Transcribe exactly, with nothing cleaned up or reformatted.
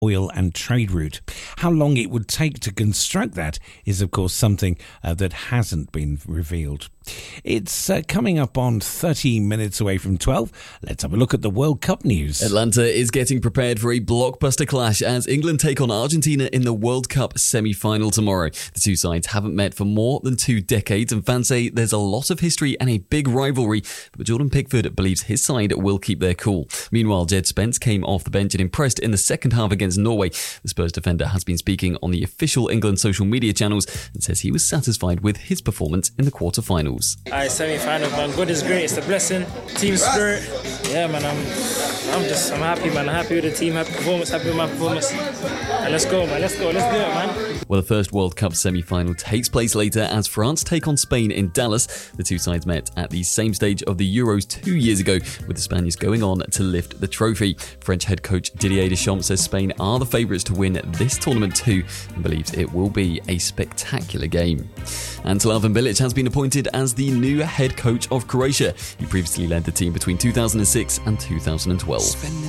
oil and trade route. How long it would take to construct that is, of course, something uh, that hasn't been revealed. It's uh, coming up on thirty minutes away from twelve. Let's have a look at the World Cup news. Atlanta is getting prepared for a blockbuster clash as England take on Argentina in the World Cup semi-final tomorrow. The two sides haven't met for more than two decades, and fans say there's a lot of history and a big rivalry, but Jordan Pickford believes his side will keep their cool. Meanwhile, Jed Spence came off the bench and impressed in the second half against Norway. The Spurs defender has been speaking on the official England social media channels and says he was satisfied with his performance in the quarter-finals. Aye, semi-final, man. God is great. It's a blessing. Team spirit. Yeah, man. I'm, I'm just, I'm happy, man. I'm happy with the team. Happy performance. Happy with my performance. And let's go, man. Let's go. Let's do it, man. Well, the first World Cup semi-final takes place later as France take on Spain in Dallas. The two sides met at the same stage of the Euros two years ago, with the Spaniards going on to lift the trophy. French head coach Didier Deschamps says Spain are the favourites to win this tournament too, and believes it will be a spectacular game. And Slaven Bilic has been appointed as the new head coach of Croatia. He previously led the team between two thousand six and two thousand twelve.